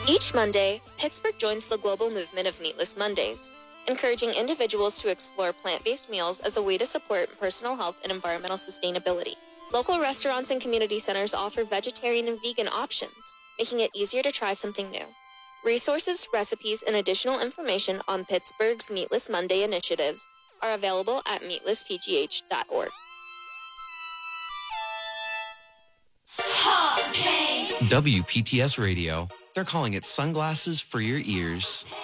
Each Monday, Pittsburgh joins the global movement of Meatless Mondays, encouraging individuals to explore plant-based meals as a way to support personal health and environmental sustainability. Local restaurants and community centers offer vegetarian and vegan options, making it easier to try something new. Resources, recipes, and additional information on Pittsburgh's Meatless Monday initiatives are available at meatlesspgh.org. WPTS Radio. They're calling it sunglasses for your ears.